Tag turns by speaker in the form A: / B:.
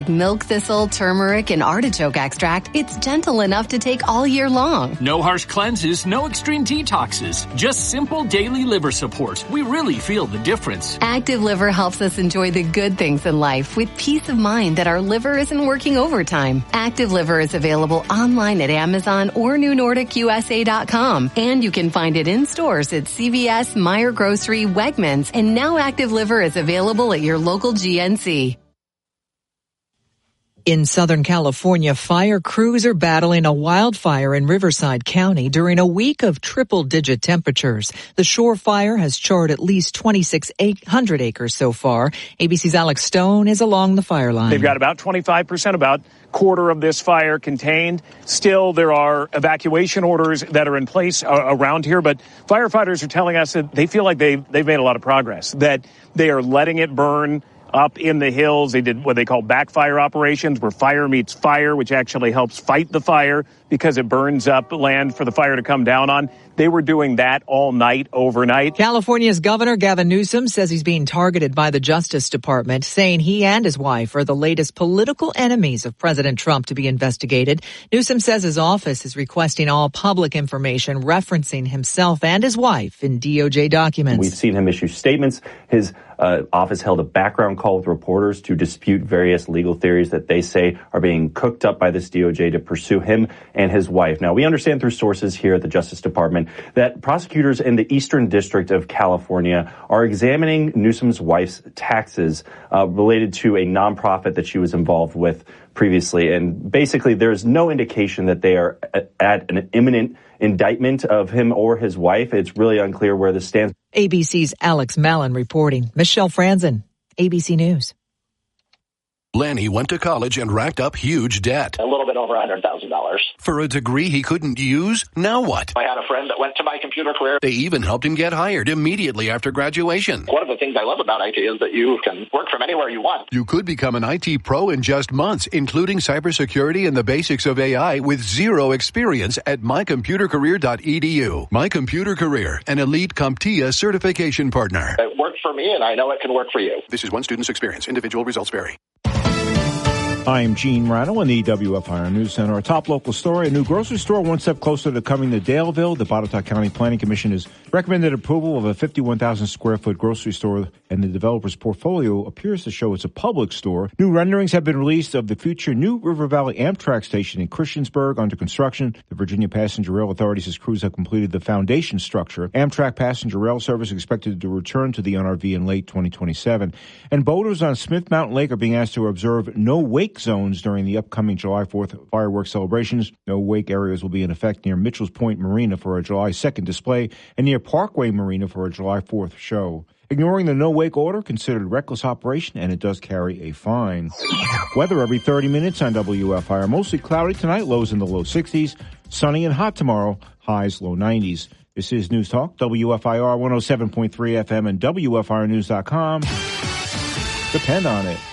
A: milk thistle, turmeric, and artichoke extract, it's gentle enough to take all year long.
B: No harsh cleanses, no extreme detoxes. Just simple daily liver support. We really feel the difference.
A: Active Liver helps us enjoy the good things in life with peace of mind that our liver isn't working overtime. Active Liver is available online at Amazon or NewNordicUSA.com. And you can find it in stores at CVS, Meijer Grocery, Wegmans, and now Active Liver is available at your local GNC.
C: In Southern California, fire crews are battling a wildfire in Riverside County during a week of triple-digit temperatures. The Shore Fire has charred at least 2,600 acres so far. ABC's Alex Stone is along the fire line.
D: They've got about 25%, about quarter of this fire contained. Still, there are evacuation orders that are in place around here, but firefighters are telling us that they feel like they've made a lot of progress, that they are letting it burn up in the hills. They did what they call backfire operations, where fire meets fire, which actually helps fight the fire because it burns up land for the fire to come down on. They were doing that all night, overnight.
C: California's Governor Gavin Newsom says he's being targeted by the Justice Department, saying he and his wife are the latest political enemies of President Trump to be investigated. Newsom says his office is requesting all public information referencing himself and his wife in DOJ documents.
E: We've seen him issue statements. His office held a background call with reporters to dispute various legal theories that they say are being cooked up by this DOJ to pursue him and his wife. Now, we understand through sources here at the Justice Department that prosecutors in the Eastern District of California are examining Newsom's wife's taxes related to a nonprofit that she was involved with previously. And basically, there's no indication that they are at an imminent indictment of him or his wife. It's really unclear where this stands.
C: ABC's Alex Mallon reporting. Michelle Franzen, ABC News.
F: Lanny went to college and racked up huge debt.
G: A little bit over $100,000.
F: For a degree he couldn't use? Now what?
G: I had a friend that went to My Computer Career.
F: They even helped him get hired immediately after graduation.
G: One of the things I love about IT is that you can work from anywhere you want.
F: You could become an IT pro in just months, including cybersecurity and the basics of AI with zero experience at mycomputercareer.edu. My Computer Career, an elite CompTIA certification partner.
G: It worked for me, and I know it can work for you.
F: This is one student's experience. Individual results vary.
H: I'm Gene Rano in the WFIR News Center. Our top local story, a new grocery store one step closer to coming to Daleville. The Botetourt County Planning Commission has recommended approval of a 51,000 square foot grocery store, and the developer's portfolio appears to show it's a Publix store. New renderings have been released of the future new River Valley Amtrak station in Christiansburg under construction. The Virginia Passenger Rail Authority says crews have completed the foundation structure. Amtrak passenger rail service is expected to return to the NRV in late 2027. And boaters on Smith Mountain Lake are being asked to observe no wake zones during the upcoming July 4th fireworks celebrations. No wake areas will be in effect near Mitchell's Point Marina for a July 2nd display and near Parkway Marina for a July 4th show. Ignoring the no-wake order, considered reckless operation, and it does carry a fine. Weather every 30 minutes on WFIR. Mostly cloudy tonight, lows in the low 60s. Sunny and hot tomorrow, highs low 90s. This is News Talk, WFIR 107.3 FM and WFIRnews.com. Depend on it.